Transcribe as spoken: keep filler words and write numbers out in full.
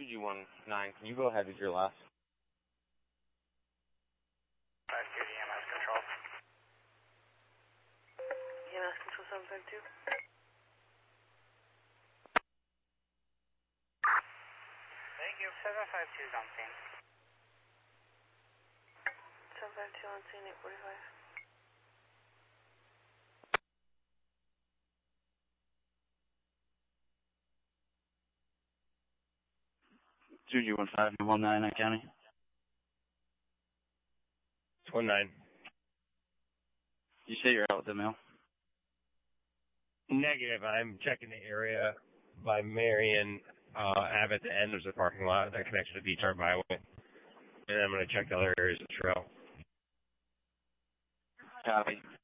two G one nine, can you go ahead with your last? five two E M S control. E M S control seven five two. Thank you. seven five two is on scene. seven five two on scene, eight forty-five. two G one five one nine, I County. It's one nine. You say you're out with the mail? Negative. I'm checking the area by Marion uh, Ave at the end. There's a parking lot that connects to the Beach Art Byway. And I'm going to check the other areas of the trail. Copy.